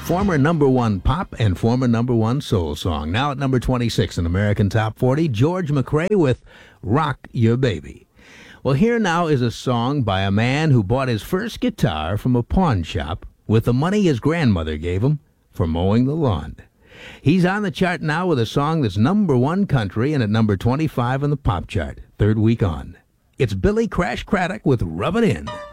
Former number one pop and former number one soul song. Now at number 26 in American Top 40, George McCrae with Rock Your Baby. Well, here now is a song by a man who bought his first guitar from a pawn shop with the money his grandmother gave him for mowing the lawn. He's on the chart now with a song that's number one country and at number 25 on the pop chart, third week on. It's Billy Crash Craddock with Rub It In.